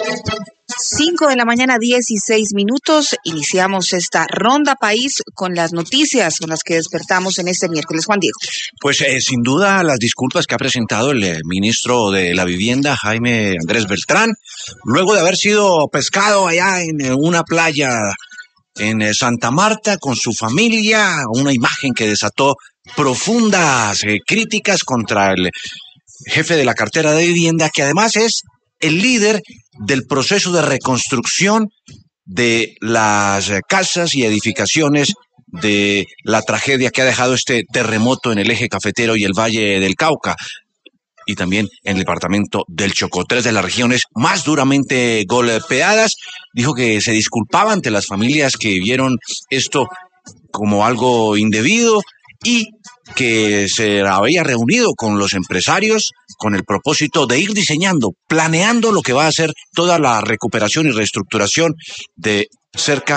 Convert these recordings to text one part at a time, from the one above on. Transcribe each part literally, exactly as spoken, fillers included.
Cinco de la mañana, dieciséis minutos. Iniciamos esta ronda país con las noticias con las que despertamos en este miércoles. Juan Diego. Pues eh, sin duda las disculpas que ha presentado el eh, ministro de la Vivienda, Jaime Andrés Beltrán, luego de haber sido pescado allá en eh, una playa en eh, Santa Marta con su familia, una imagen que desató profundas eh, críticas contra el jefe de la cartera de vivienda, que además es el líder del proceso de reconstrucción de las casas y edificaciones de la tragedia que ha dejado este terremoto en el eje cafetero y el Valle del Cauca, y también en el departamento del Chocó, tres de las regiones más duramente golpeadas. Dijo que se disculpaba ante las familias que vieron esto como algo indebido y que se había reunido con los empresarios con el propósito de ir diseñando, planeando lo que va a ser toda la recuperación y reestructuración de cerca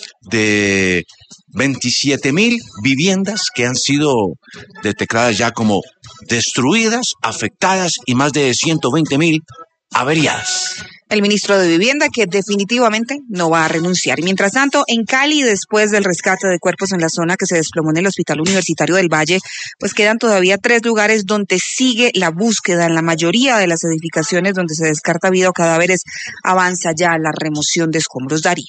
de veintisiete mil viviendas que han sido detectadas ya como destruidas, afectadas y más de ciento veinte mil averiadas. El ministro de Vivienda que definitivamente no va a renunciar. Y mientras tanto, en Cali, después del rescate de cuerpos en la zona que se desplomó en el Hospital Universitario del Valle, pues quedan todavía tres lugares donde sigue la búsqueda. En la mayoría de las edificaciones donde se descarta vida o cadáveres avanza ya la remoción de escombros. Darío.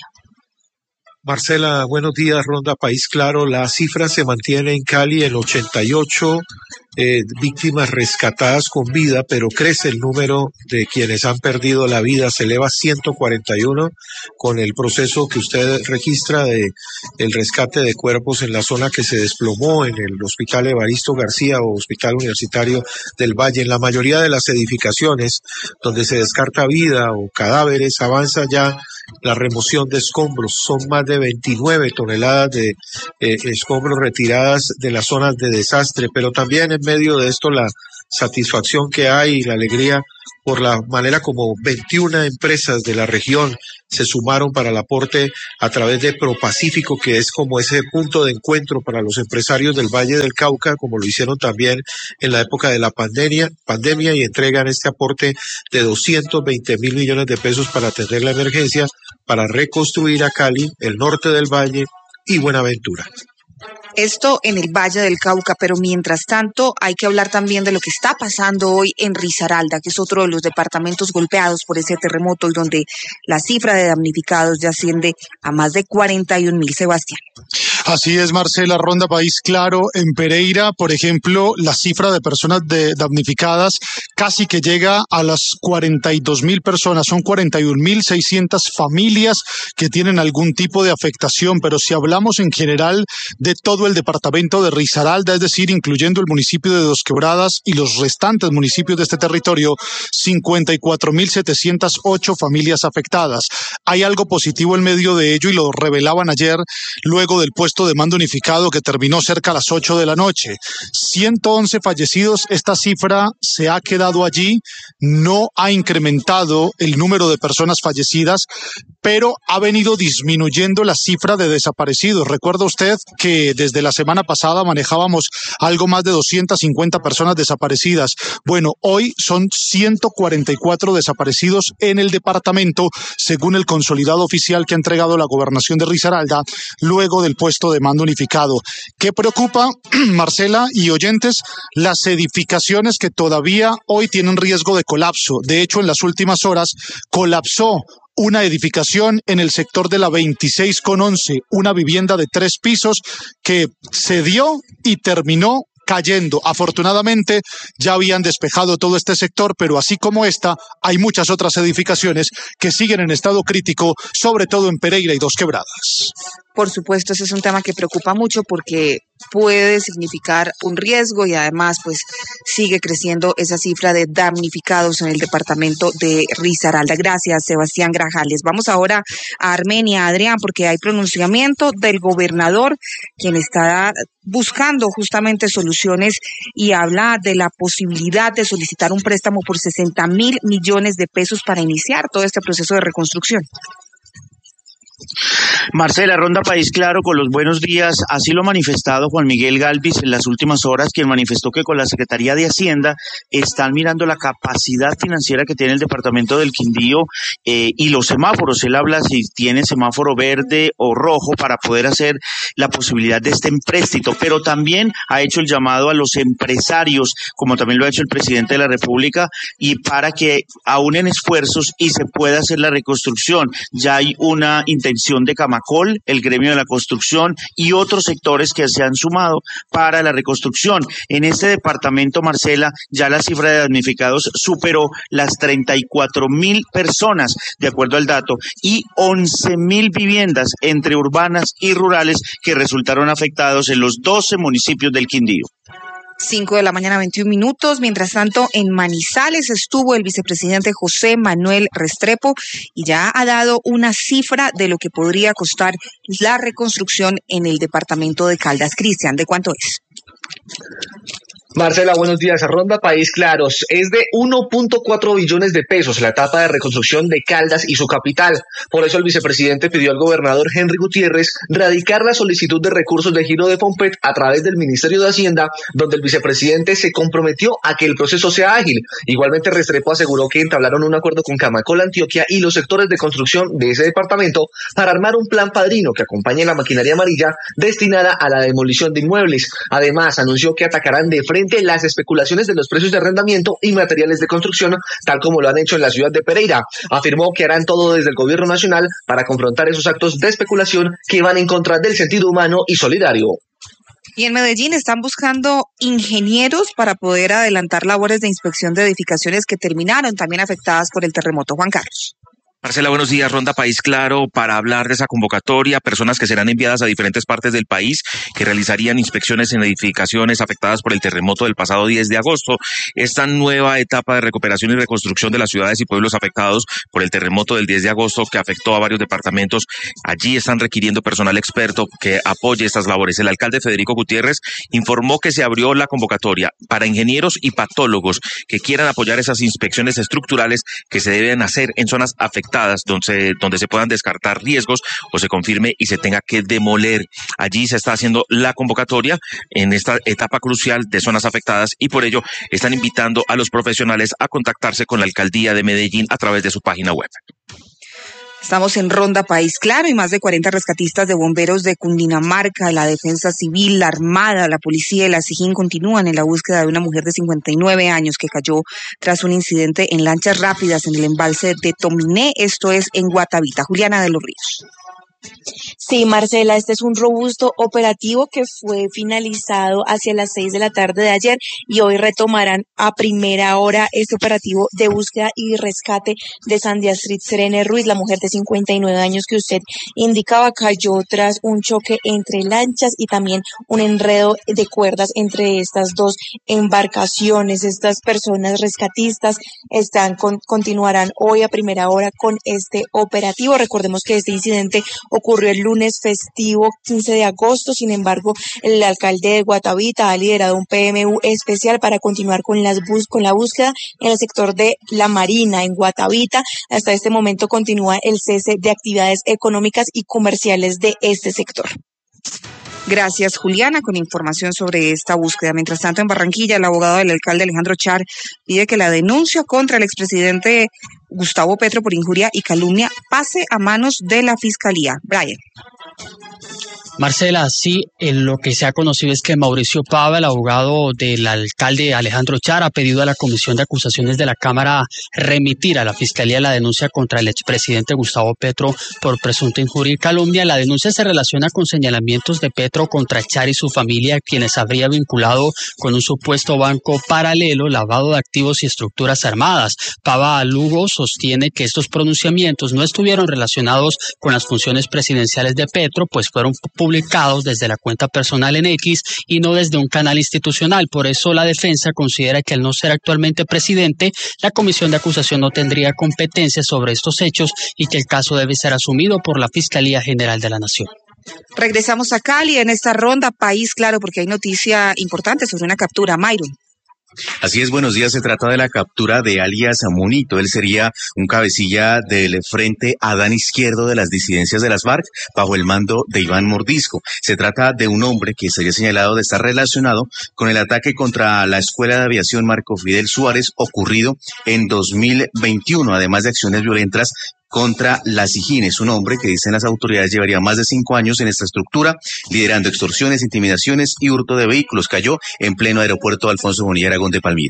Marcela, buenos días, Ronda País Claro. La cifra se mantiene en Cali en ochenta y ocho eh, víctimas rescatadas con vida, pero crece el número de quienes han perdido la vida, se eleva a ciento cuarenta y uno con el proceso que usted registra de el rescate de cuerpos en la zona que se desplomó en el Hospital Evaristo García o Hospital Universitario del Valle. En la mayoría de las edificaciones donde se descarta vida o cadáveres avanza ya la remoción de escombros. Son más de veintinueve toneladas de eh, escombros retiradas de las zonas de desastre, pero también en medio de esto la satisfacción que hay y la alegría por la manera como veintiuna empresas de la región se sumaron para el aporte a través de ProPacífico, que es como ese punto de encuentro para los empresarios del Valle del Cauca, como lo hicieron también en la época de la pandemia, pandemia y entregan este aporte de doscientos veinte mil millones de pesos para atender la emergencia, para reconstruir a Cali, el norte del Valle y Buenaventura. Esto en el Valle del Cauca, pero mientras tanto hay que hablar también de lo que está pasando hoy en Risaralda, que es otro de los departamentos golpeados por ese terremoto y donde la cifra de damnificados ya asciende a más de cuarenta y un mil. Sebastián. Así es, Marcela. Ronda País Claro. En Pereira, por ejemplo, la cifra de personas de damnificadas casi que llega a las cuarenta y dos mil personas. Son cuarenta y un mil seiscientas familias que tienen algún tipo de afectación, pero si hablamos en general de todo el departamento de Risaralda, es decir, incluyendo el municipio de Dos Quebradas y los restantes municipios de este territorio, cincuenta y cuatro mil setecientas ocho familias afectadas. Hay algo positivo en medio de ello y lo revelaban ayer luego del puesto de mando unificado que terminó cerca a las ocho de la noche. ciento once fallecidos, esta cifra se ha quedado allí, no ha incrementado el número de personas fallecidas, pero ha venido disminuyendo la cifra de desaparecidos. Recuerda usted que desde la semana pasada manejábamos algo más de doscientas cincuenta personas desaparecidas. Bueno, hoy son ciento cuarenta y cuatro desaparecidos en el departamento, según el consolidado oficial que ha entregado la gobernación de Risaralda, luego del puesto de mando unificado. ¿Qué preocupa, Marcela y oyentes? Las edificaciones que todavía hoy tienen riesgo de colapso. De hecho, en las últimas horas colapsó una edificación en el sector de la veintiséis con once, una vivienda de tres pisos que se dio y terminó cayendo. Afortunadamente ya habían despejado todo este sector, pero así como esta, hay muchas otras edificaciones que siguen en estado crítico, sobre todo en Pereira y Dos Quebradas. Por supuesto, ese es un tema que preocupa mucho porque puede significar un riesgo y además pues sigue creciendo esa cifra de damnificados en el departamento de Risaralda. Gracias, Sebastián Grajales. Vamos ahora a Armenia, Adrián, porque hay pronunciamiento del gobernador, quien está buscando justamente soluciones y habla de la posibilidad de solicitar un préstamo por sesenta mil millones de pesos para iniciar todo este proceso de reconstrucción. Marcela, Ronda País Claro, con los buenos días. Así lo ha manifestado Juan Miguel Galvis en las últimas horas, quien manifestó que con la Secretaría de Hacienda están mirando la capacidad financiera que tiene el departamento del Quindío eh, y los semáforos. Él habla si tiene semáforo verde o rojo para poder hacer la posibilidad de este empréstito, pero también ha hecho el llamado a los empresarios, como también lo ha hecho el presidente de la República, y para que aúnen esfuerzos y se pueda hacer la reconstrucción. Ya hay una intención de Camacol, el gremio de la construcción y otros sectores que se han sumado para la reconstrucción. En este departamento, Marcela, ya la cifra de damnificados superó las treinta y cuatro mil personas, de acuerdo al dato, y once mil viviendas entre urbanas y rurales que resultaron afectados en los doce municipios del Quindío. Cinco de la mañana, veintiún minutos. Mientras tanto, en Manizales estuvo el vicepresidente José Manuel Restrepo y ya ha dado una cifra de lo que podría costar la reconstrucción en el departamento de Caldas. Cristian, ¿de cuánto es? Marcela, buenos días. Ronda País Claros. Es de uno punto cuatro billones de pesos la etapa de reconstrucción de Caldas y su capital. Por eso el vicepresidente pidió al gobernador Henry Gutiérrez radicar la solicitud de recursos de giro de Fompet a través del Ministerio de Hacienda, donde el vicepresidente se comprometió a que el proceso sea ágil. Igualmente, Restrepo aseguró que entablaron un acuerdo con Camacol Antioquia y los sectores de construcción de ese departamento para armar un plan padrino que acompañe la maquinaria amarilla destinada a la demolición de inmuebles. Además, anunció que atacarán de frente las especulaciones de los precios de arrendamiento y materiales de construcción, tal como lo han hecho en la ciudad de Pereira. Afirmó que harán todo desde el gobierno nacional para confrontar esos actos de especulación que van en contra del sentido humano y solidario. Y en Medellín están buscando ingenieros para poder adelantar labores de inspección de edificaciones que terminaron también afectadas por el terremoto. Juan Carlos. Marcela, buenos días. Ronda País Claro para hablar de esa convocatoria, personas que serán enviadas a diferentes partes del país que realizarían inspecciones en edificaciones afectadas por el terremoto del pasado diez de agosto. Esta nueva etapa de recuperación y reconstrucción de las ciudades y pueblos afectados por el terremoto del diez de agosto que afectó a varios departamentos. Allí están requiriendo personal experto que apoye estas labores. El alcalde Federico Gutiérrez informó que se abrió la convocatoria para ingenieros y patólogos que quieran apoyar esas inspecciones estructurales que se deben hacer en zonas afectadas Donde, donde se puedan descartar riesgos o se confirme y se tenga que demoler. Allí se está haciendo la convocatoria en esta etapa crucial de zonas afectadas y por ello están invitando a los profesionales a contactarse con la alcaldía de Medellín a través de su página web. Estamos en Ronda País Claro y más de cuarenta rescatistas de bomberos de Cundinamarca, la Defensa Civil, la Armada, la Policía y la SIJIN continúan en la búsqueda de una mujer de cincuenta y nueve años que cayó tras un incidente en lanchas rápidas en el embalse de Tominé, esto es en Guatavita. Juliana de los Ríos. Sí, Marcela, este es un robusto operativo que fue finalizado hacia las seis de la tarde de ayer y hoy retomarán a primera hora este operativo de búsqueda y rescate de Sandy Astrid Serene Ruiz, la mujer de cincuenta y nueve años que usted indicaba cayó tras un choque entre lanchas y también un enredo de cuerdas entre estas dos embarcaciones. Estas personas rescatistas están con, continuarán hoy a primera hora con este operativo. Recordemos que este incidente ocurrió el lunes festivo quince de agosto, sin embargo, el alcalde de Guatavita ha liderado un P M U especial para continuar con, las bus con la búsqueda en el sector de la Marina, en Guatavita. Hasta este momento continúa el cese de actividades económicas y comerciales de este sector. Gracias, Juliana, con información sobre esta búsqueda. Mientras tanto, en Barranquilla, el abogado del alcalde Alejandro Char pide que la denuncia contra el expresidente Gustavo Petro por injuria y calumnia pase a manos de la Fiscalía. Brian. Marcela, sí, en lo que se ha conocido es que Mauricio Pava, el abogado del alcalde Alejandro Char, ha pedido a la Comisión de Acusaciones de la Cámara remitir a la Fiscalía la denuncia contra el expresidente Gustavo Petro por presunta injuria y calumnia. La denuncia se relaciona con señalamientos de Petro contra Char y su familia, quienes habría vinculado con un supuesto banco paralelo, lavado de activos y estructuras armadas. Pava Lugo sostiene que estos pronunciamientos no estuvieron relacionados con las funciones presidenciales de Petro, pues fueron publicados desde la cuenta personal en X y no desde un canal institucional. Por eso la defensa considera que al no ser actualmente presidente, la Comisión de Acusación no tendría competencia sobre estos hechos y que el caso debe ser asumido por la Fiscalía General de la Nación. Regresamos a Cali en esta ronda País Claro porque hay noticia importante sobre una captura. Mayron. Así es, buenos días. Se trata de la captura de alias Monito. Él sería un cabecilla del Frente Adán Izquierdo de las disidencias de las FARC bajo el mando de Iván Mordisco. Se trata de un hombre que sería señalado de estar relacionado con el ataque contra la Escuela de Aviación Marco Fidel Suárez ocurrido en dos mil veintiuno, además de acciones violentas contra la SIJIN. Es un hombre que dicen las autoridades llevaría más de cinco años en esta estructura, liderando extorsiones, intimidaciones y hurto de vehículos. Cayó en pleno aeropuerto Alfonso Bonilla Aragón de Palmira.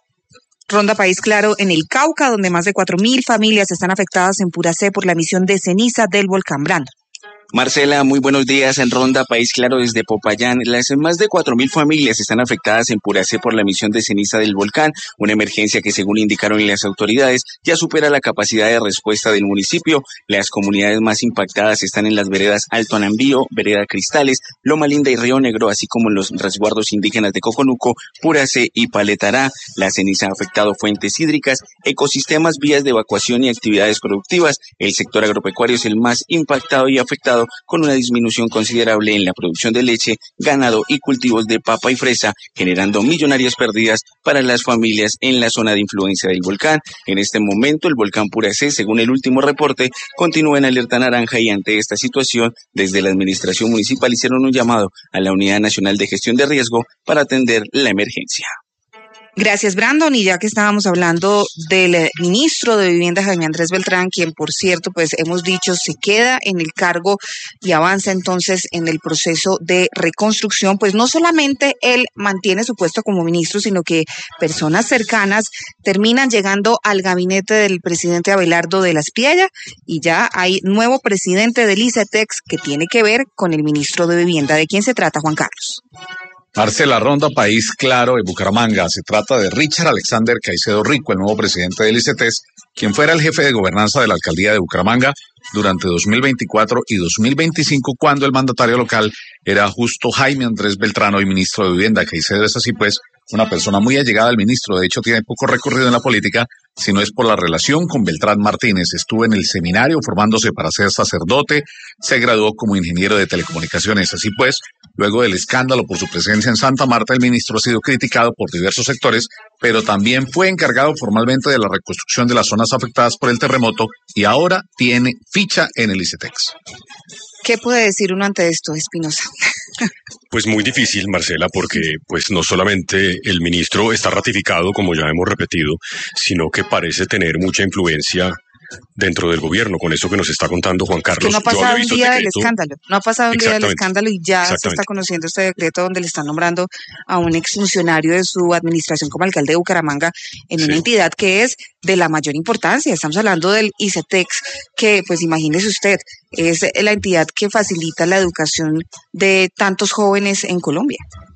Ronda País Claro en el Cauca, donde más de cuatro mil familias están afectadas en Puracé por la emisión de ceniza del volcán. Brando. Marcela, muy buenos días. En Ronda País Claro desde Popayán, las más de cuatro mil familias están afectadas en Puracé por la emisión de ceniza del volcán, una emergencia que, según indicaron las autoridades, ya supera la capacidad de respuesta del municipio. Las comunidades más impactadas están en las veredas Alto Anambío, Vereda Cristales, Loma Linda y Río Negro, así como en los resguardos indígenas de Coconuco, Puracé y Paletará. La ceniza ha afectado fuentes hídricas, ecosistemas, vías de evacuación y actividades productivas. El sector agropecuario es el más impactado y afectado, con una disminución considerable en la producción de leche, ganado y cultivos de papa y fresa, generando millonarias pérdidas para las familias en la zona de influencia del volcán. En este momento, el volcán Puracé, según el último reporte, continúa en alerta naranja, y ante esta situación, desde la administración municipal hicieron un llamado a la Unidad Nacional de Gestión de Riesgo para atender la emergencia. Gracias, Brandon. Y ya que estábamos hablando del ministro de Vivienda, Jaime Andrés Beltrán, quien, por cierto, pues hemos dicho se queda en el cargo y avanza entonces en el proceso de reconstrucción, pues no solamente él mantiene su puesto como ministro, sino que personas cercanas terminan llegando al gabinete del presidente Abelardo de la Espriella, y ya hay nuevo presidente del ICETEX que tiene que ver con el ministro de Vivienda. ¿De quién se trata, Juan Carlos? Marcela, Ronda País Claro de Bucaramanga. Se trata de Richard Alexander Caicedo Rico, el nuevo presidente del ICETEX, quien fuera el jefe de gobernanza de la alcaldía de Bucaramanga durante dos mil veinticuatro y dos mil veinticinco, cuando el mandatario local era justo Jaime Andrés Beltrán, hoy ministro de Vivienda. Caicedo es así pues una persona muy allegada al ministro. De hecho, tiene poco recorrido en la política, si no es por la relación con Beltrán Martínez. Estuvo en el seminario formándose para ser sacerdote, se graduó como ingeniero de telecomunicaciones. Así pues, luego del escándalo por su presencia en Santa Marta, el ministro ha sido criticado por diversos sectores, pero también fue encargado formalmente de la reconstrucción de las zonas afectadas por el terremoto y ahora tiene ficha en el ICETEX. ¿Qué puede decir uno ante esto, Espinosa? Pues muy difícil, Marcela, porque pues no solamente el ministro está ratificado, como ya hemos repetido, sino que parece tener mucha influencia dentro del gobierno, con eso que nos está contando Juan Carlos. Que no ha pasado un día del escándalo, no ha pasado un día del escándalo y ya se está conociendo este decreto donde le están nombrando a un exfuncionario de su administración como alcalde de Bucaramanga en sí. Una entidad que es de la mayor importancia. Estamos hablando del ICETEX, que pues imagínese usted, es la entidad que facilita la educación de tantos jóvenes en Colombia.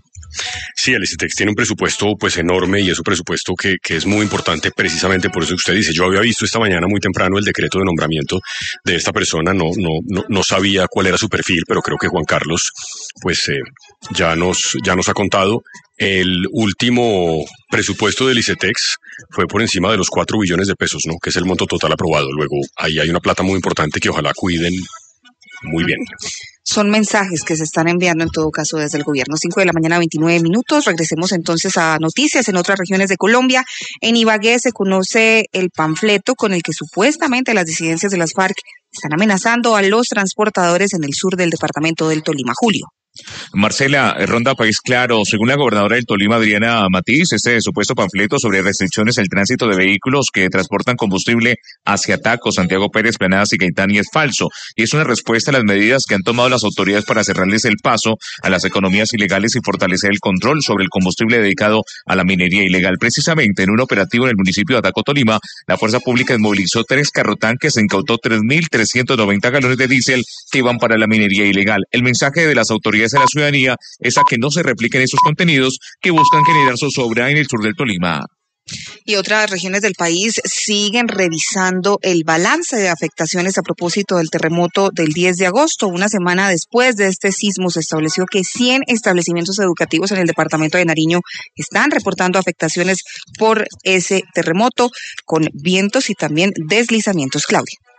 Sí, el ICETEX tiene un presupuesto pues enorme, y es un presupuesto que, que es muy importante precisamente por eso que usted dice. Yo había visto esta mañana muy temprano el decreto de nombramiento de esta persona, no, no, no, no sabía cuál era su perfil, pero creo que Juan Carlos pues eh, ya nos, ya nos ha contado. El último presupuesto del ICETEX fue por encima de los cuatro billones de pesos, ¿no? Que es el monto total aprobado. Luego ahí hay una plata muy importante que ojalá cuiden muy bien. Son mensajes que se están enviando en todo caso desde el gobierno. Cinco de la mañana, veintinueve minutos. Regresemos entonces a noticias en otras regiones de Colombia. En Ibagué se conoce el panfleto con el que supuestamente las disidencias de las FARC están amenazando a los transportadores en el sur del departamento del Tolima. Julio. Marcela, Ronda País Claro. Según la gobernadora del Tolima, Adriana Matiz, este supuesto panfleto sobre restricciones al tránsito de vehículos que transportan combustible hacia Taco, Santiago Pérez, Planadas y Gaitán es falso, y es una respuesta a las medidas que han tomado las autoridades para cerrarles el paso a las economías ilegales y fortalecer el control sobre el combustible dedicado a la minería ilegal. Precisamente en un operativo en el municipio de Ataco, Tolima, la fuerza pública movilizó tres carrotanques e incautó tres mil trescientos noventa galones de diésel que iban para la minería ilegal. El mensaje de las autoridades a la ciudadanía es a que no se repliquen esos contenidos que buscan generar zozobra en el sur del Tolima. Y otras regiones del país siguen revisando el balance de afectaciones a propósito del terremoto del diez de agosto. Una semana después de este sismo se estableció que cien establecimientos educativos en el departamento de Nariño están reportando afectaciones por ese terremoto, con vientos y también deslizamientos. Claudia.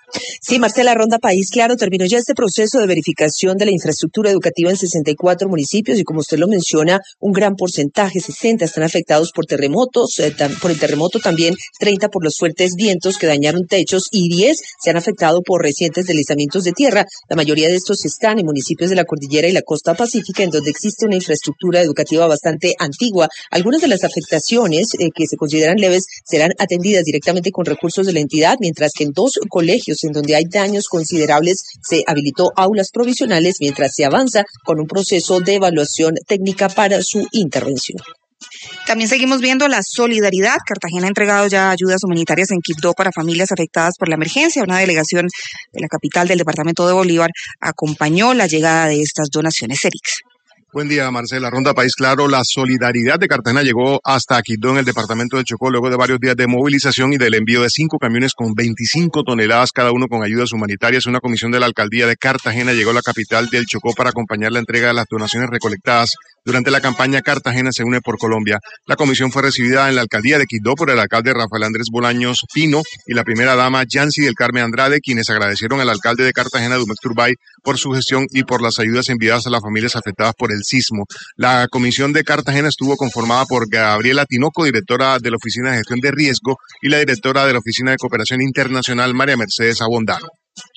Sí, Marcela, Ronda País Claro, terminó ya este proceso de verificación de la infraestructura educativa en sesenta y cuatro municipios y como usted lo menciona, un gran porcentaje, sesenta, están afectados por terremotos, eh, tam, por el terremoto también treinta por los fuertes vientos que dañaron techos y diez se han afectado por recientes deslizamientos de tierra. La mayoría de estos están en municipios de la cordillera y la costa pacífica, en donde existe una infraestructura educativa bastante antigua. Algunas de las afectaciones eh, que se consideran leves serán atendidas directamente con recursos de la entidad, mientras que en dos colegios en donde hay daños considerables se habilitó aulas provisionales mientras se avanza con un proceso de evaluación técnica para su intervención. También seguimos viendo la solidaridad. Cartagena ha entregado ya ayudas humanitarias en Quibdó para familias afectadas por la emergencia. Una delegación de la capital del departamento de Bolívar acompañó la llegada de estas donaciones. Erix. Buen día, Marcela. Ronda País Claro. La solidaridad de Cartagena llegó hasta Quibdó, en el departamento de Chocó, luego de varios días de movilización y del envío de cinco camiones con veinticinco toneladas cada uno con ayudas humanitarias. Una comisión de la alcaldía de Cartagena llegó a la capital del Chocó para acompañar la entrega de las donaciones recolectadas durante la campaña Cartagena se une por Colombia. La comisión fue recibida en la alcaldía de Quibdó por el alcalde Rafael Andrés Bolaños Pino y la primera dama Yancy del Carmen Andrade, quienes agradecieron al alcalde de Cartagena, Dumex Turbay, por su gestión y por las ayudas enviadas a las familias afectadas por el sismo. La comisión de Cartagena estuvo conformada por Gabriela Tinoco, directora de la Oficina de Gestión de Riesgo, y la directora de la Oficina de Cooperación Internacional, María Mercedes Abondano.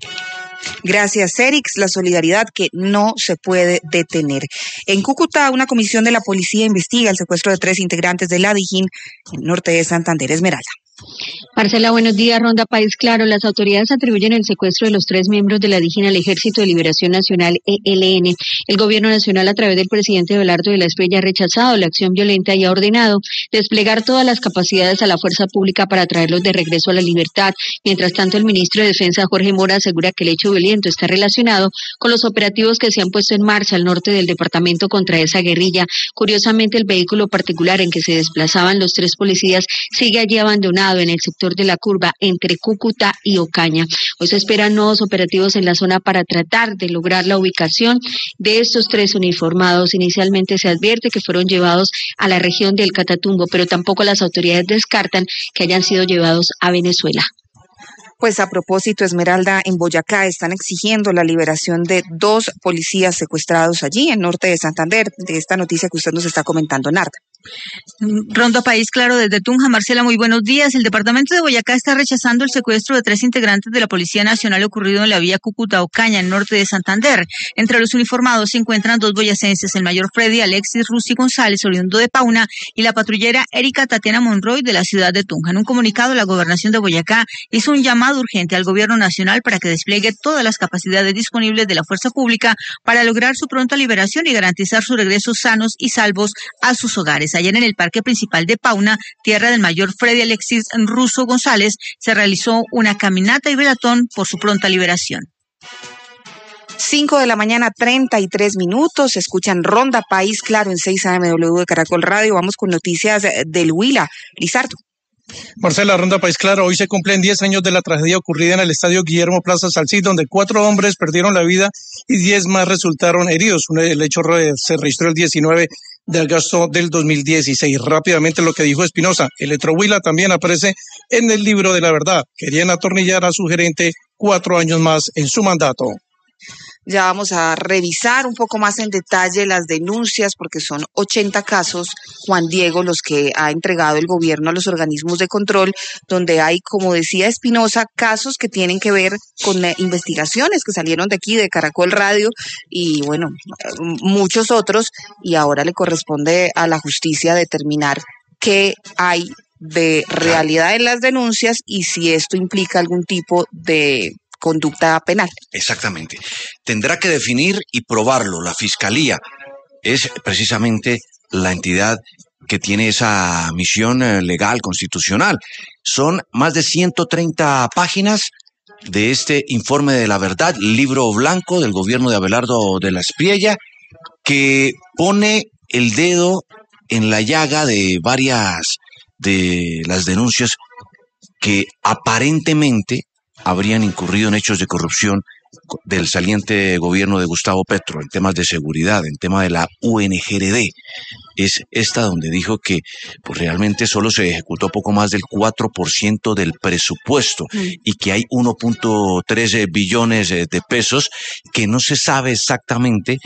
Gracias, Erix. La solidaridad que no se puede detener. En Cúcuta, una comisión de la policía investiga el secuestro de tres integrantes de la Dijín en el norte de Santander. Esmeralda. Marcela, buenos días. Ronda País Claro. Las autoridades atribuyen el secuestro de los tres miembros de la Dijín al Ejército de Liberación Nacional, E L N. El gobierno nacional, a través del presidente Abelardo de la Espriella, ha rechazado la acción violenta y ha ordenado desplegar todas las capacidades a la fuerza pública para traerlos de regreso a la libertad. Mientras tanto, el ministro de Defensa, Jorge Mora, asegura que el hecho violento está relacionado con los operativos que se han puesto en marcha al norte del departamento contra esa guerrilla. Curiosamente, el vehículo particular en que se desplazaban los tres policías sigue allí abandonado en el sector de la curva entre Cúcuta y Ocaña. Hoy se esperan nuevos operativos en la zona para tratar de lograr la ubicación de estos tres uniformados. Inicialmente se advierte que fueron llevados a la región del Catatumbo, pero tampoco las autoridades descartan que hayan sido llevados a Venezuela. Pues a propósito, Esmeralda, en Boyacá están exigiendo la liberación de dos policías secuestrados allí en norte de Santander, de esta noticia que usted nos está comentando, Narda. Ronda País Claro desde Tunja. Marcela, muy buenos días. El departamento de Boyacá está rechazando el secuestro de tres integrantes de la Policía Nacional ocurrido en la vía Cúcuta-Ocaña, en norte de Santander. Entre los uniformados se encuentran dos boyacenses, el mayor Freddy Alexis Rusi González, oriundo de Pauna, y la patrullera Erika Tatiana Monroy, de la ciudad de Tunja. En un comunicado, la Gobernación de Boyacá hizo un llamado urgente al Gobierno Nacional para que despliegue todas las capacidades disponibles de la fuerza pública para lograr su pronta liberación y garantizar su regreso sanos y salvos a sus hogares. Ayer en el parque principal de Pauna, tierra del mayor Freddy Alexis Russo González, se realizó una caminata y velatón por su pronta liberación. cinco de la mañana, treinta y tres minutos. Escuchan Ronda País Claro en seis A M W de Caracol Radio. Vamos con noticias del Huila. Lizardo. Marcela, Ronda País Claro. Hoy se cumplen diez años de la tragedia ocurrida en el estadio Guillermo Plaza Salcí, donde cuatro hombres perdieron la vida y diez más resultaron heridos. El hecho se registró el diecinueve de agosto del dos mil dieciséis. Rápidamente lo que dijo Espinosa, Electro Huila también aparece en el libro de la verdad. Querían atornillar a su gerente cuatro años más en su mandato. Ya vamos a revisar un poco más en detalle las denuncias, porque son ochenta casos, Juan Diego, los que ha entregado el gobierno a los organismos de control, donde hay, como decía Espinosa, casos que tienen que ver con eh, investigaciones que salieron de aquí, de Caracol Radio, y bueno, muchos otros, y ahora le corresponde a la justicia determinar qué hay de realidad en las denuncias y si esto implica algún tipo de conducta penal. Exactamente. Tendrá que definir y probarlo. La Fiscalía es precisamente la entidad que tiene esa misión legal, constitucional. Son más de ciento treinta páginas de este informe de la verdad, libro blanco del gobierno de Abelardo de la Espriella, que pone el dedo en la llaga de varias de las denuncias que aparentemente habrían incurrido en hechos de corrupción del saliente gobierno de Gustavo Petro, en temas de seguridad, en tema de la U N G R D. es esta donde dijo que pues, realmente solo se ejecutó poco más del cuatro por ciento del presupuesto mm. y que hay uno punto tres billones de pesos que no se sabe exactamente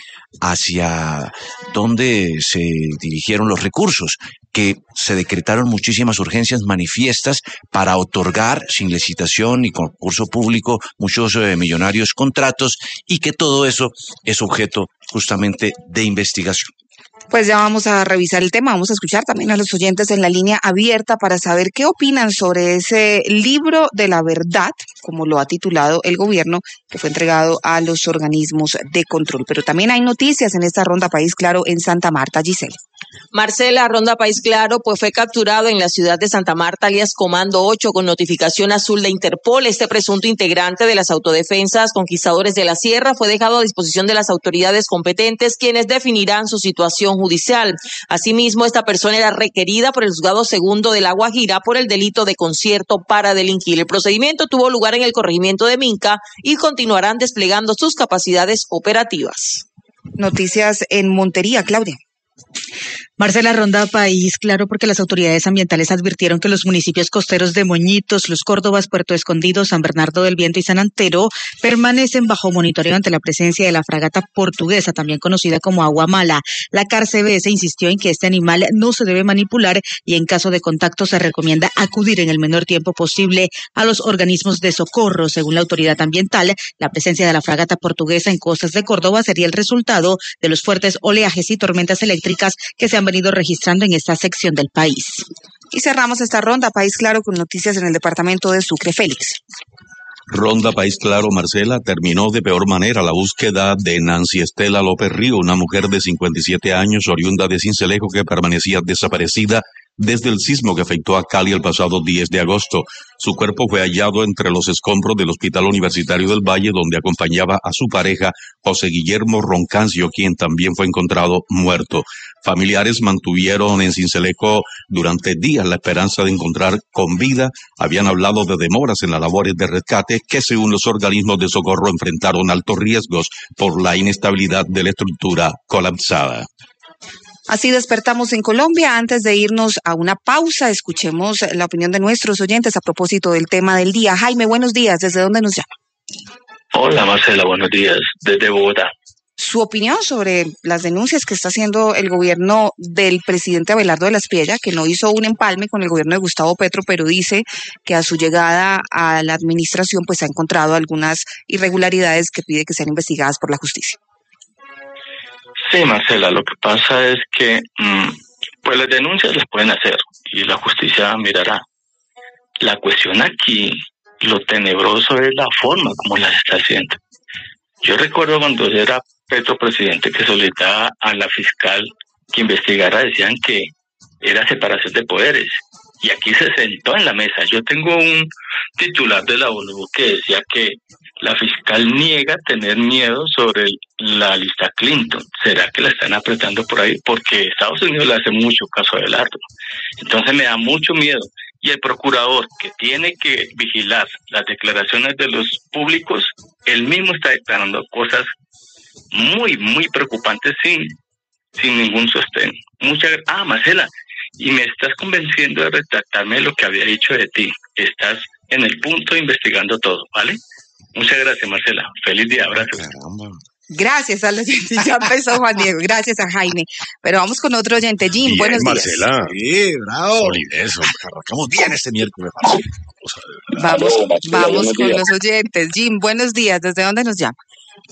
hacia dónde se dirigieron los recursos, que se decretaron muchísimas urgencias manifiestas para otorgar sin licitación ni concurso público muchos eh, millonarios contratos y que todo eso es objeto justamente de investigación. Pues ya vamos a revisar el tema, vamos a escuchar también a los oyentes en la línea abierta para saber qué opinan sobre ese libro de la verdad, como lo ha titulado el gobierno, que fue entregado a los organismos de control. Pero también hay noticias en esta Ronda País Claro en Santa Marta, Giselle. Marcela, Ronda País Claro, pues fue capturado en la ciudad de Santa Marta, alias Comando ocho, con notificación azul de Interpol. Este presunto integrante de las autodefensas Conquistadores de la Sierra fue dejado a disposición de las autoridades competentes, quienes definirán su situación judicial. Asimismo, esta persona era requerida por el juzgado segundo de La Guajira por el delito de concierto para delinquir. El procedimiento tuvo lugar en el corregimiento de Minca y continuarán desplegando sus capacidades operativas. Noticias en Montería, Claudia. Marcela, Ronda País Claro, porque las autoridades ambientales advirtieron que los municipios costeros de Moñitos, Los Córdobas, Puerto Escondido, San Bernardo del Viento y San Antero permanecen bajo monitoreo ante la presencia de la fragata portuguesa, también conocida como Agua Mala. La C A R C B S insistió en que este animal no se debe manipular y en caso de contacto se recomienda acudir en el menor tiempo posible a los organismos de socorro. Según la autoridad ambiental, la presencia de la fragata portuguesa en costas de Córdoba sería el resultado de los fuertes oleajes y tormentas eléctricas que se han venido registrando en esta sección del país. Y cerramos esta Ronda País Claro con noticias en el departamento de Sucre. Félix. Ronda País Claro, Marcela, terminó de peor manera la búsqueda de Nancy Estela López Río, una mujer de cincuenta y siete años, oriunda de Sincelejo, que permanecía desaparecida desde el sismo que afectó a Cali el pasado diez de agosto. Su cuerpo fue hallado entre los escombros del Hospital Universitario del Valle, donde acompañaba a su pareja, José Guillermo Roncancio, quien también fue encontrado muerto. Familiares mantuvieron en Sincelejo durante días la esperanza de encontrar con vida. Habían hablado de demoras en las labores de rescate que, según los organismos de socorro, enfrentaron altos riesgos por la inestabilidad de la estructura colapsada. Así despertamos en Colombia. Antes de irnos a una pausa, escuchemos la opinión de nuestros oyentes a propósito del tema del día. Jaime, buenos días. ¿Desde dónde nos llama? Hola, Marcela, buenos días. Desde Bogotá. Su opinión sobre las denuncias que está haciendo el gobierno del presidente Abelardo de la Espriella, que no hizo un empalme con el gobierno de Gustavo Petro, pero dice que a su llegada a la administración pues ha encontrado algunas irregularidades que pide que sean investigadas por la justicia. Sí, Marcela, lo que pasa es que mmm, pues las denuncias las pueden hacer y la justicia mirará. La cuestión aquí, lo tenebroso es la forma como las está haciendo. Yo recuerdo cuando era Petro presidente que solicitaba a la fiscal que investigara, decían que era separación de poderes. Y aquí se sentó en la mesa. Yo tengo un titular de la ONU que decía que la fiscal niega tener miedo sobre la lista Clinton. ¿Será que la están apretando por ahí? Porque Estados Unidos le hace mucho caso a Abelardo. Entonces me da mucho miedo. Y el procurador, que tiene que vigilar las declaraciones de los públicos, él mismo está declarando cosas muy, muy preocupantes sin, sin ningún sostén. Muchas Ah, Marcela, y me estás convenciendo de retractarme de lo que había dicho de ti. Estás en el punto investigando todo, ¿vale? Muchas gracias, Marcela. Feliz día, abrazos. Gracias al oyente. Ya empezó Juan Diego. Gracias a Jaime. Pero vamos con otro oyente. Jim, bien, buenos Marcela. días. Sí, bravo. Solidez, arrancamos bien este miércoles. Vamos, vamos con los oyentes. Jim, buenos días. ¿Desde dónde nos llama?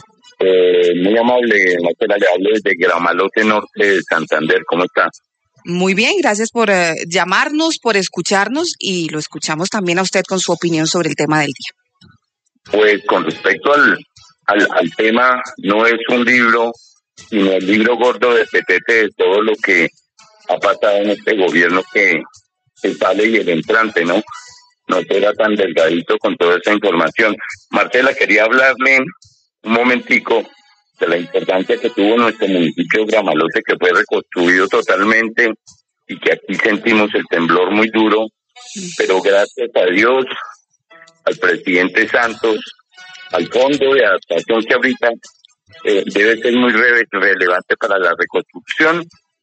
Eh, muy amable, Marcela. Le hablo desde Gramalote Norte de Santander. ¿Cómo está? Muy bien, gracias por uh, llamarnos, por escucharnos y lo escuchamos también a usted con su opinión sobre el tema del día. Pues con respecto al, al, al tema, no es un libro, sino el libro gordo de Petete de todo lo que ha pasado en este gobierno que, que sale y el entrante, ¿no? No será tan delgadito con toda esa información. Marcela, quería hablarle un momentico de la importancia que tuvo nuestro municipio de Gramalote, que fue reconstruido totalmente y que aquí sentimos el temblor muy duro, pero gracias a Dios, al presidente Santos, al fondo de adaptación que ahorita eh, debe ser muy re- relevante para la reconstrucción,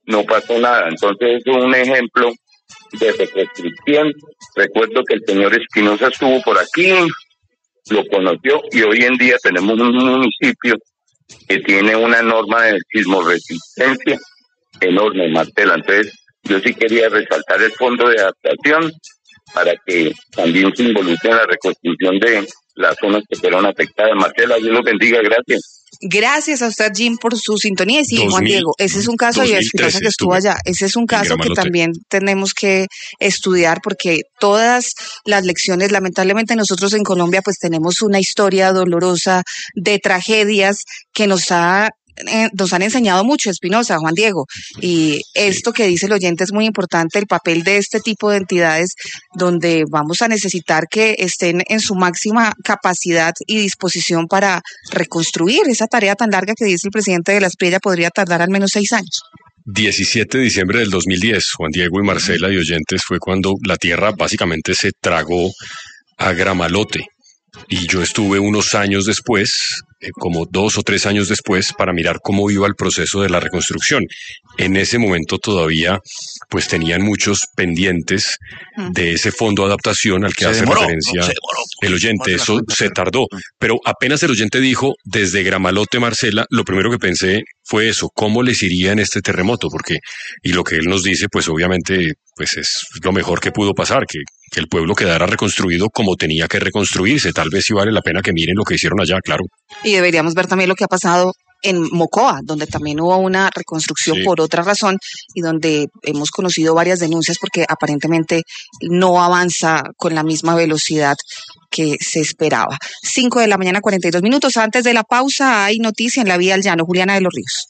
no pasó nada. Entonces es un ejemplo de reconstrucción. Recuerdo que el señor Espinosa estuvo por aquí, lo conoció, y hoy en día tenemos un municipio que tiene una norma de sismoresistencia enorme, Marcela. Entonces yo sí quería resaltar el fondo de adaptación para que también se involucre en la reconstrucción de las zonas que fueron afectadas. Marcela, Dios los bendiga, gracias. Gracias a usted, Jim, por su sintonía. Y sí, dos Juan mil, Diego, ese es un caso de Espinosa que estuvo allá. Ese es un caso que también tenemos que estudiar, porque todas las lecciones, lamentablemente nosotros en Colombia pues tenemos una historia dolorosa de tragedias que nos ha Eh, nos han enseñado mucho, Espinosa, Juan Diego, y esto que dice el oyente es muy importante, el papel de este tipo de entidades donde vamos a necesitar que estén en su máxima capacidad y disposición para reconstruir esa tarea tan larga que dice el presidente de la Espriella podría tardar al menos seis años. diecisiete de diciembre del dos mil diez, Juan Diego y Marcela y oyentes, fue cuando la tierra básicamente se tragó a Gramalote. Y yo estuve unos años después, eh, como dos o tres años después, para mirar cómo iba el proceso de la reconstrucción. En ese momento todavía, pues tenían muchos pendientes de ese fondo de adaptación al que Se hace demoró, referencia no, se demoró, el oyente. Eso se tardó. Pero apenas el oyente dijo, desde Gramalote, Marcela, lo primero que pensé fue eso, cómo les iría en este terremoto, porque, y lo que él nos dice, pues obviamente, pues es lo mejor que pudo pasar, que, que el pueblo quedara reconstruido como tenía que reconstruirse. Tal vez sí vale la pena que miren lo que hicieron allá, claro. Y deberíamos ver también lo que ha pasado en Mocoa, donde también hubo una reconstrucción sí. por otra razón y donde hemos conocido varias denuncias porque aparentemente no avanza con la misma velocidad que se esperaba. Cinco de la mañana, cuarenta y dos minutos. Antes de la pausa hay noticia en la vía al llano. Juliana de los Ríos.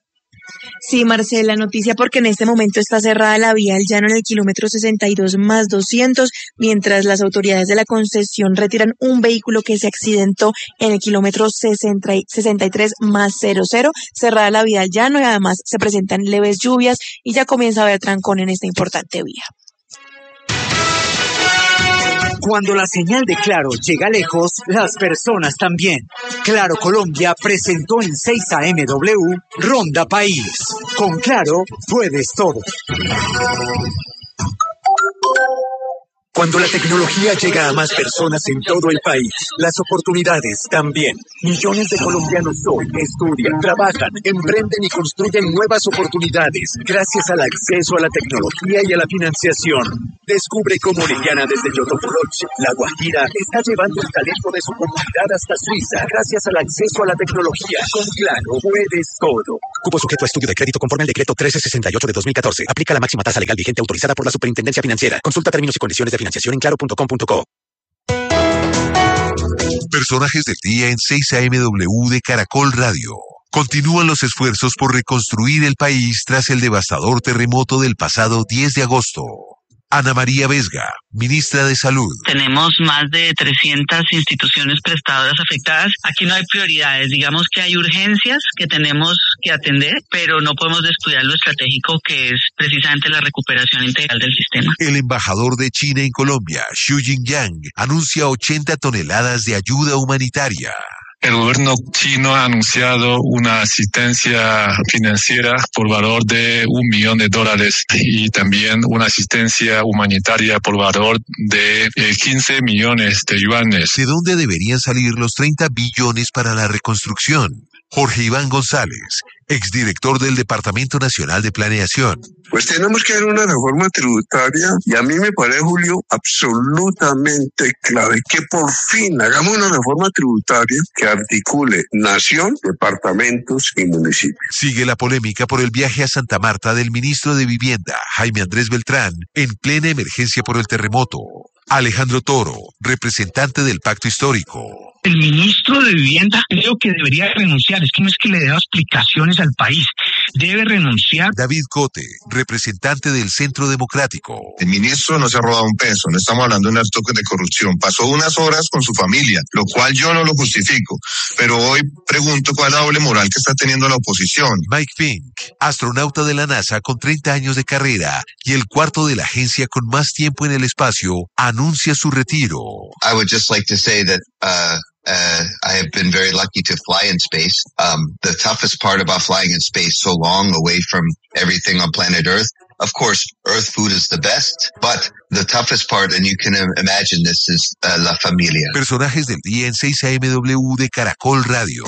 Sí, Marcela, noticia porque en este momento está cerrada la vía al llano en el kilómetro sesenta y dos más doscientos, mientras las autoridades de la concesión retiran un vehículo que se accidentó en el kilómetro sesenta y tres más cero cero, cerrada la vía al llano, y además se presentan leves lluvias y ya comienza a haber trancón en esta importante vía. Cuando la señal de Claro llega lejos, las personas también. Claro Colombia presentó en seis A M W Ronda País. Con Claro puedes todo. Cuando la tecnología llega a más personas en todo el país, las oportunidades también. Millones de colombianos hoy estudian, trabajan, emprenden y construyen nuevas oportunidades gracias al acceso a la tecnología y a la financiación. Descubre cómo Oriana desde Yotoporoch, La Guajira, está llevando el talento de su comunidad hasta Suiza gracias al acceso a la tecnología. Con Claro puedes todo. Cupo sujeto a estudio de crédito conforme al decreto trece sesenta y ocho de dos mil catorce. Aplica la máxima tasa legal vigente autorizada por la Superintendencia Financiera. Consulta términos y condiciones de financiación en claro punto com punto co. Personajes del día en seis A M W de Caracol Radio. Continúan los esfuerzos por reconstruir el país tras el devastador terremoto del pasado diez de agosto. Ana María Vesga, ministra de Salud. Tenemos más de trescientas instituciones prestadoras afectadas. Aquí no hay prioridades. Digamos que hay urgencias que tenemos que atender, pero no podemos descuidar lo estratégico que es precisamente la recuperación integral del sistema. El embajador de China en Colombia, Xu Jingyang, anuncia ochenta toneladas de ayuda humanitaria. El gobierno chino ha anunciado una asistencia financiera por valor de un millón de dólares y también una asistencia humanitaria por valor de eh, quince millones de yuanes. ¿De dónde deberían salir los treinta billones para la reconstrucción? Jorge Iván González, exdirector del Departamento Nacional de Planeación. Pues tenemos que hacer una reforma tributaria y a mí me parece, Julio, absolutamente clave que por fin hagamos una reforma tributaria que articule nación, departamentos y municipios. Sigue la polémica por el viaje a Santa Marta del ministro de Vivienda, Jaime Andrés Beltrán, en plena emergencia por el terremoto. Alejandro Toro, representante del Pacto Histórico. El ministro de Vivienda creo que debería renunciar. Es que no es que le dé explicaciones al país. Debe renunciar. David Cote, representante del Centro Democrático. El ministro no se ha robado un peso. No estamos hablando de un acto de corrupción. Pasó unas horas con su familia, lo cual yo no lo justifico. Pero hoy pregunto cuál es la doble moral que está teniendo la oposición. Mike Fink, astronauta de la NASA con treinta años de carrera y el cuarto de la agencia con más tiempo en el espacio, anuncia su retiro. I would just like to say that, uh... Uh, I have been very lucky to fly in space. Um, the toughest part about flying in space so long away from everything on planet Earth, of course, Earth food is the best, but the toughest part, and you can imagine this, is uh, la familia. Personajes del día en seis A M W de Caracol Radio.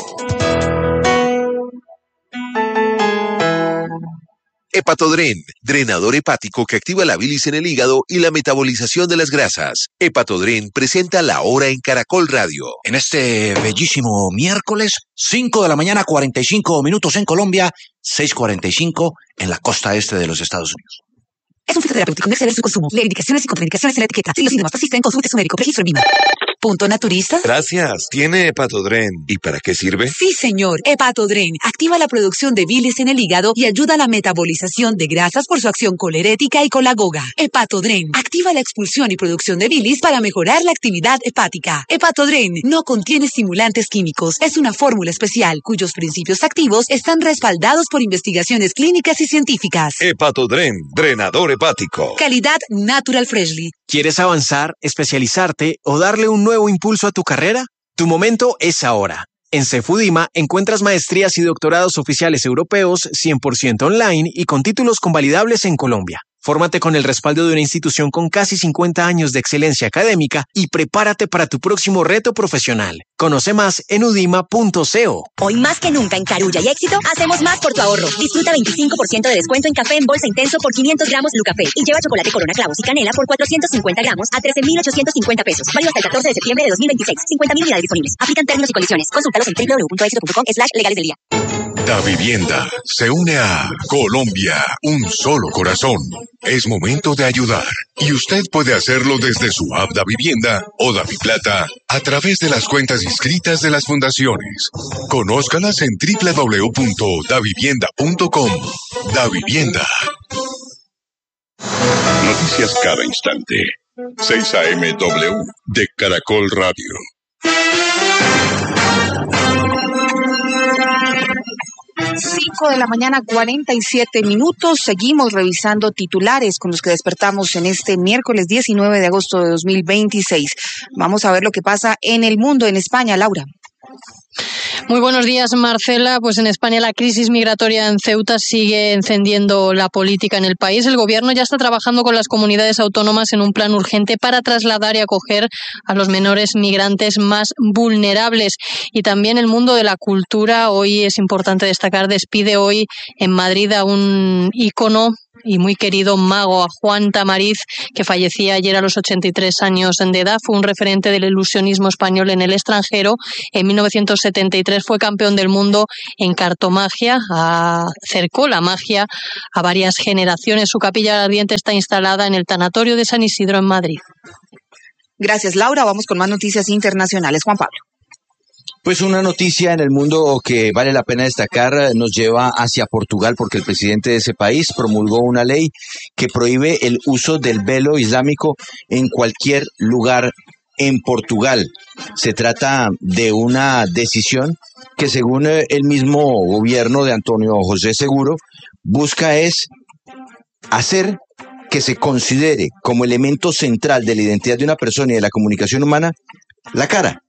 Hepatodren, drenador hepático que activa la bilis en el hígado y la metabolización de las grasas. Hepatodren presenta La Hora en Caracol Radio. En este bellísimo miércoles, cinco de la mañana, cuarenta y cinco minutos en Colombia, seis cuarenta y cinco en la costa este de los Estados Unidos. Es un fitoterapéutico, no exceder su consumo. Lee indicaciones y contraindicaciones en la etiqueta. Si los síntomas persisten, consulte su médico. Registro en Vima. ¿Punto naturista? Gracias. ¿Tiene Hepatodren? ¿Y para qué sirve? Sí, señor. Hepatodren activa la producción de bilis en el hígado y ayuda a la metabolización de grasas por su acción colerética y colagoga. Hepatodren activa la expulsión y producción de bilis para mejorar la actividad hepática. Hepatodren no contiene estimulantes químicos. Es una fórmula especial cuyos principios activos están respaldados por investigaciones clínicas y científicas. Hepatodren, drenador hepático. Calidad Natural Freshly. ¿Quieres avanzar, especializarte o darle un nuevo impulso a tu carrera? Tu momento es ahora. En Cefudima encuentras maestrías y doctorados oficiales europeos cien por ciento online y con títulos convalidables en Colombia. Fórmate con el respaldo de una institución con casi cincuenta años de excelencia académica y prepárate para tu próximo reto profesional. Conoce más en udima punto co. Hoy más que nunca en Carulla y Éxito, hacemos más por tu ahorro. Disfruta veinticinco por ciento de descuento en café en bolsa intenso por quinientos gramos Lucafé y lleva chocolate Corona Clavos y Canela por cuatrocientos cincuenta gramos a trece mil ochocientos cincuenta pesos. Válido hasta el catorce de septiembre de dos mil veintiséis. cincuenta mil unidades disponibles. Aplican términos y condiciones. Consúltalos en doble u doble u doble u punto éxito punto com slash legales del día. Da Vivienda se une a Colombia, un solo corazón. Es momento de ayudar y usted puede hacerlo desde su app Da Vivienda o DaViplata a través de las cuentas inscritas de las fundaciones. Conózcalas en doble u doble u doble u punto da vivienda punto com. Da Vivienda. Noticias cada instante. seis A M W de Caracol Radio. cinco de la mañana, cuarenta y siete minutos. Seguimos revisando titulares con los que despertamos en este miércoles diecinueve de agosto de dos mil veintiséis. Vamos a ver lo que pasa en el mundo, en España. Laura. Muy buenos días, Marcela. Pues en España la crisis migratoria en Ceuta sigue encendiendo la política en el país. El gobierno ya está trabajando con las comunidades autónomas en un plan urgente para trasladar y acoger a los menores migrantes más vulnerables. Y también el mundo de la cultura, hoy es importante destacar, despide hoy en Madrid a un ícono y muy querido mago, a Juan Tamariz, que fallecía ayer a los ochenta y tres años de edad. Fue un referente del ilusionismo español en el extranjero. En mil novecientos setenta y tres fue campeón del mundo en cartomagia, acercó la magia a varias generaciones. Su capilla ardiente está instalada en el Tanatorio de San Isidro en Madrid. Gracias, Laura. Vamos con más noticias internacionales. Juan Pablo. Pues una noticia en el mundo que vale la pena destacar nos lleva hacia Portugal, porque el presidente de ese país promulgó una ley que prohíbe el uso del velo islámico en cualquier lugar en Portugal. Se trata de una decisión que, según el mismo gobierno de Antonio José Seguro, busca es hacer que se considere como elemento central de la identidad de una persona y de la comunicación humana la cara.